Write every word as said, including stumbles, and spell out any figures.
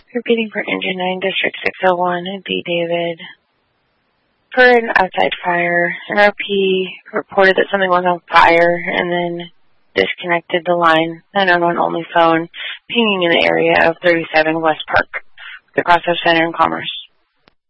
Repeating for Engine nine, District six oh one, D. David. For an outside fire, N R P reported that something was on fire and then disconnected the line, nine one one only phone, pinging in the area of thirty-seven West Park, the Crossroads Center in Commerce.